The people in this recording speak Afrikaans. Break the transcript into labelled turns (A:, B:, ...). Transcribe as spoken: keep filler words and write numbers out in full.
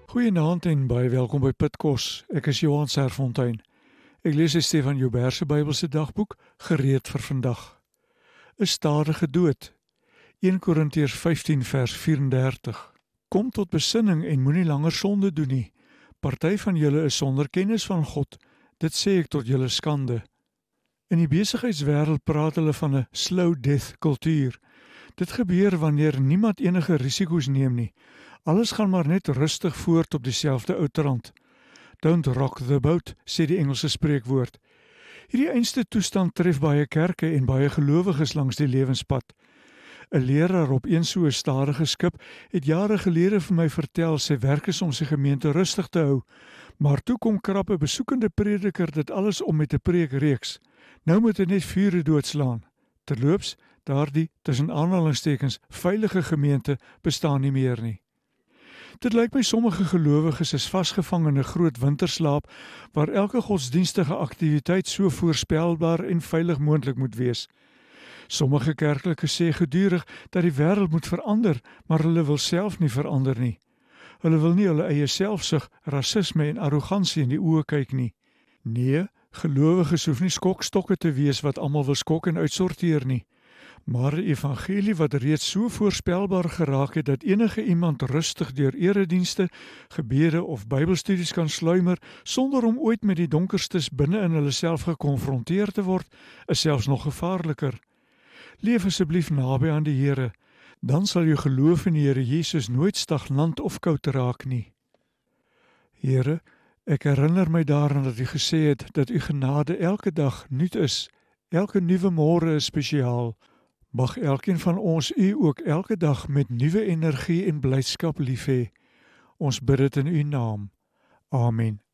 A: Goeienaand en baie welkom by Pitkos. Ek is Johan Serfontein. Ek lees uit Stefan Joubert se Bybelse dagboek, Gereed vir vandag. 'n Stadige dood. eerste Korintiërs vyftien vers vyf-en-dertig. Kom tot besinning en moenie langer sonde doen nie. Party van julle is sonder kennis van God. Dit sê ek tot julle skande. In die besigheidswêreld praat hulle van 'n slow death kultuur. Dit gebeur wanneer niemand enige risiko's neem nie. Alles gaan maar net rustig voort op dieselfde ou trant. Don't rock the boat, sê die Engelse spreekwoord. Hierdie einste toestand tref baie kerke en baie gelowiges langs die lewenspad. 'n Leraar op een so 'n stadige skip het jare gelede vir my vertel sy werk is om sy gemeente rustig te hou, maar toe kom krap 'n besoekende prediker dit alles om met 'n preekreeks. Nou moet hy net vure doodslaan. Terloops, daardie tussen aanhalingstekens veilige gemeente bestaan nie meer nie. Dit lyk my sommige gelowiges is vasgevang in 'n groot winterslaap waar elke godsdienstige aktiwiteit so voorspelbaar en veilig moontlik moet wees. Sommige kerklikes sê gedurig dat die wêreld moet verander, maar hulle wil self nie verander nie. Hulle wil nie hulle eie selfsug, rasisme en arrogansie in die oë kyk nie. Nee, gelowiges hoef nie skokstokke te wees wat almal wil skok en uitsorteer nie. Maar 'n evangelie wat reeds so voorspelbaar geraak het dat enige iemand rustig deur eredienste, gebede of Bybelstudies kan sluimer sonder om ooit met die donkerstes binne in hulle self gekonfronteer te word, is selfs nog gevaarliker. Leef asseblief naby aan die Here, dan sal jou geloof in die Here Jesus nooit stagnant of koud raak nie. Here, ek herinner my daaraan dat U gesê het dat U genade elke dag nuut is, elke nuwe môre is spesiaal. Mag elkeen van ons U ook elke dag met nuwe energie en blydskap lief hê. Ons bid dit in U naam. Amen.